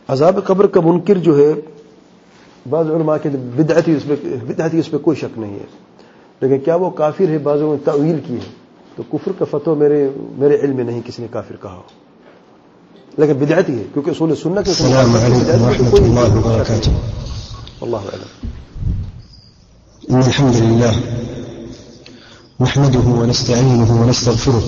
عذاب قبر کا منکر جو ہے بعض علماء کے بدعتی اس پہ کوئی شک نہیں ہے، لیکن کیا وہ کافر ہے؟ بعضوں نے تأویل کی ہے، تو کفر کا فتویٰ میرے علم میں نہیں کسی نے کافر کہا ہو، لیکن بدعتی ہے کیونکہ اصول سنت کے السلام علیکم ورحمۃ اللہ وبرکاتہ. اللہ اعلم. ان الحمد لله نحمده ونستعينه ونستغفره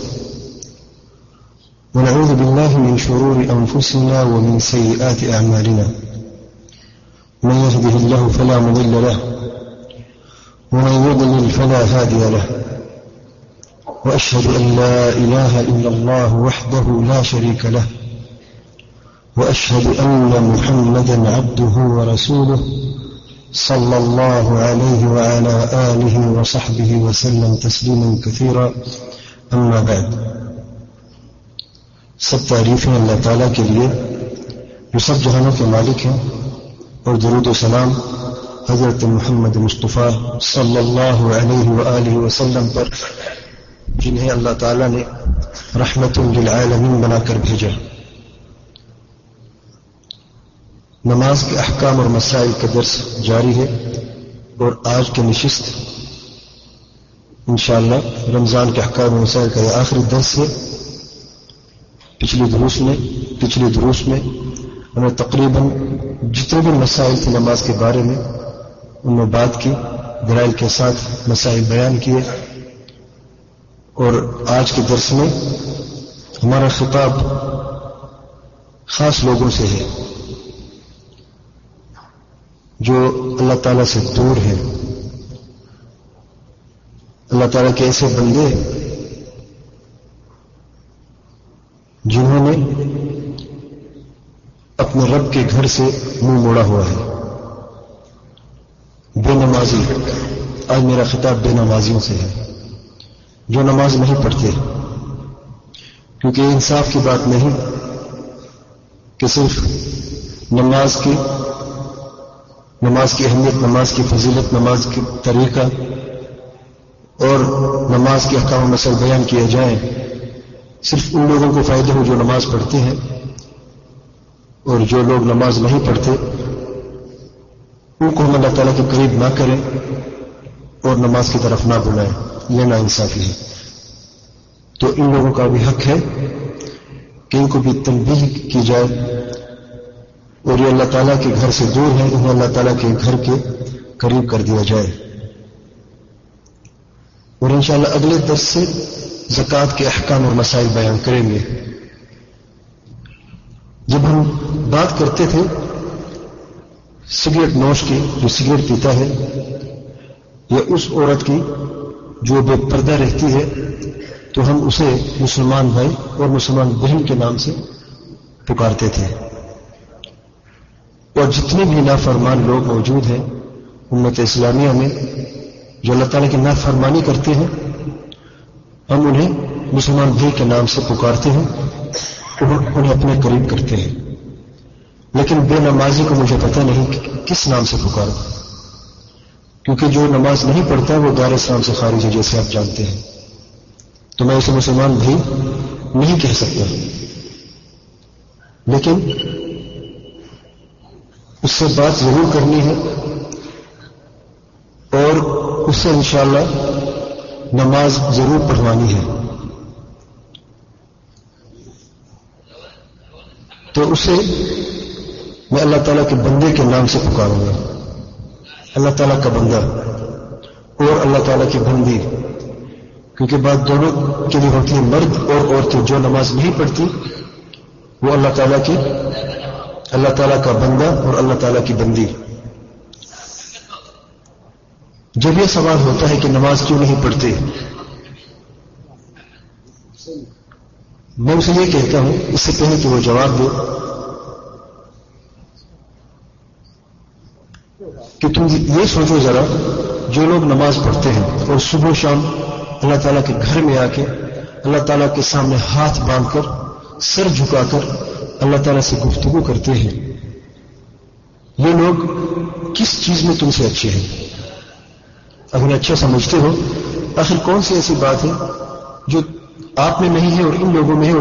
ونعوذ بالله من شرور انفسنا ومن سيئات اعمالنا. من يهده الله فلا مضل له ومن يضلل فلا هادي له. واشهد ان لا اله الا الله وحده لا شريك له واشهد ان محمدا عبده ورسوله صلى الله عليه وعلى آله وصحبه وسلم تسليما كثيرا. اما بعد. سب تعریفیں اللہ تعالیٰ کے لیے جو سب جہانوں کے مالک ہیں، اور درود و سلام حضرت محمد مصطفیٰ صلی اللہ علیہ وآلہ وسلم پر، جنہیں اللہ تعالیٰ نے رحمت للعالمین بنا کر بھیجا. نماز کے احکام اور مسائل کا درس جاری ہے، اور آج کی نشست انشاءاللہ رمضان کے احکام اور مسائل کا یہ آخری درس ہے. پچھلی دروس میں ہم نے تقریباً جتنے بھی مسائل تھے نماز کے بارے میں ان میں بات کی، دلائل کے ساتھ مسائل بیان کیے. اور آج کے درس میں ہمارا خطاب خاص لوگوں سے ہے جو اللہ تعالیٰ سے دور ہے. اللہ تعالیٰ کے ایسے بندے جنہوں نے اپنے رب کے گھر سے منہ موڑا ہوا ہے. بے نمازی. آج میرا خطاب بے نمازیوں سے ہے جو نماز نہیں پڑھتے، کیونکہ انصاف کی بات نہیں کہ صرف نماز کی اہمیت، نماز کی فضیلت، نماز کی طریقہ اور نماز کے احکام و مسائل بیان کیے جائیں. صرف ان لوگوں کو فائدہ ہو جو نماز پڑھتے ہیں، اور جو لوگ نماز نہیں پڑھتے ان کو ہم اللہ تعالیٰ کے قریب نہ کریں اور نماز کی طرف نہ بلائیں. یہ نا انصافی ہے. تو ان لوگوں کا بھی حق ہے کہ ان کو بھی تنبیہ کی جائے، اور یہ اللہ تعالیٰ کے گھر سے دور ہیں، انہیں اللہ تعالیٰ کے گھر کے قریب کر دیا جائے. اور انشاءاللہ اگلے درس سے زکوٰۃ کے احکام اور مسائل بیان کریں گے. جب ہم بات کرتے تھے سگریٹ نوش کی، جو سگریٹ پیتا ہے، یا اس عورت کی جو بے پردہ رہتی ہے، تو ہم اسے مسلمان بھائی اور مسلمان بہن کے نام سے پکارتے تھے. اور جتنے بھی نافرمان لوگ موجود ہیں امت اسلامیہ میں جو اللہ تعالیٰ کی نافرمانی کرتے ہیں، ہم انہیں مسلمان بھائی کے نام سے پکارتے ہیں اور انہیں اپنے قریب کرتے ہیں. لیکن بے نمازی کو مجھے پتہ نہیں کہ کس نام سے پکاروں، کیونکہ جو نماز نہیں پڑھتا وہ دار اسلام سے خارج ہے، جیسے آپ جانتے ہیں. تو میں اسے مسلمان بھائی نہیں کہہ سکتا، لیکن اس سے بات ضرور کرنی ہے، اور اس سے انشاءاللہ نماز ضرور پڑھوانی ہے. تو اسے میں اللہ تعالیٰ کے بندے کے نام سے پکاروں گا. اللہ تعالیٰ کا بندہ اور اللہ تعالیٰ کی بندی، کیونکہ بات دونوں کے لیے ہوتی ہے، مرد اور عورتیں. جو نماز نہیں پڑھتی وہ اللہ تعالیٰ کا بندہ اور اللہ تعالیٰ کی بندی. جب یہ سوال ہوتا ہے کہ نماز کیوں نہیں پڑھتے، میں اسے یہ کہتا ہوں اس سے پہلے کہ وہ جواب دے کہ تم یہ سوچو ذرا، جو لوگ نماز پڑھتے ہیں اور صبح و شام اللہ تعالیٰ کے گھر میں آ کے اللہ تعالیٰ کے سامنے ہاتھ باندھ کر سر جھکا کر اللہ تعالیٰ سے گفتگو کرتے ہیں، یہ لوگ کس چیز میں تم سے اچھے ہیں؟ اگر اچھا سمجھتے ہو، آخر کون سی ایسی بات ہے جو آپ میں نہیں ہے اور ان لوگوں میں ہے